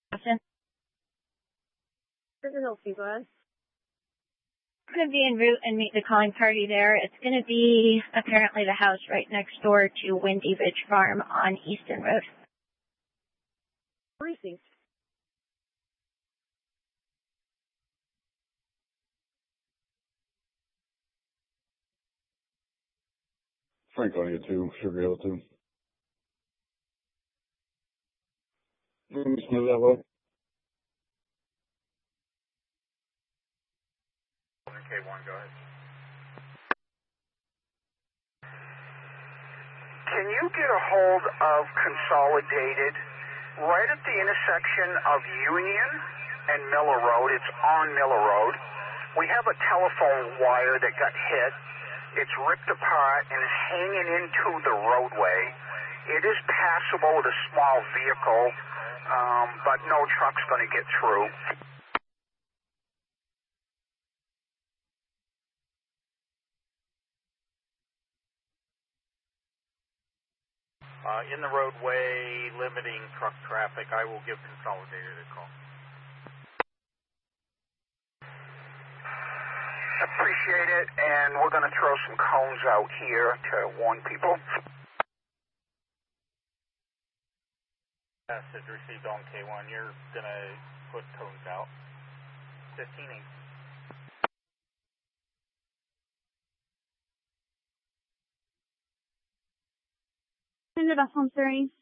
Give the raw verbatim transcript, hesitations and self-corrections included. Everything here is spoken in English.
This is Elsie Glass. Going to be en route and meet the calling party there. It's going to be apparently the house right next door to Windy Ridge Farm on Easton Road. Received. Franconia two, Sugar Hill two. Let me smooth that way. K one, go ahead. Can you get a hold of Consolidated right at the intersection of Union and Miller Road? It's on Miller Road. We have a telephone wire that got hit. It's ripped apart and is hanging into the roadway. It is passable with a small vehicle, um, but no truck's going to get through. Uh, in the roadway, limiting truck traffic. I will give Consolidated a call. Appreciate it, and we're going to throw some cones out here to warn people. Message received on K one. You're going to put cones out. fifteen eight. Send it off on three.